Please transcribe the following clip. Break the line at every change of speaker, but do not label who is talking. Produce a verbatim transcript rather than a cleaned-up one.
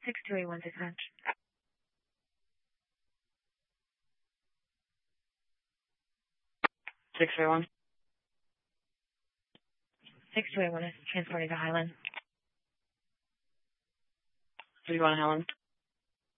six two eight one dispatch.
six three one.
six two eight one is transporting to Highland.
Do you want Helen?